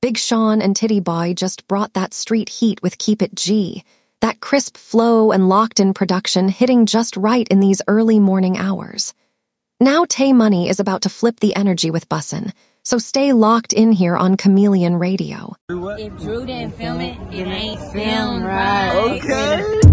Big Sean and Titty Boy just brought that street heat with Keep It G. That crisp flow and locked-in production hitting just right in these early morning hours. Now Tay Money is about to flip the energy with Bussin', so stay locked in here on Chameleon Radio. If Drew didn't film it, it ain't filmed right. Okay.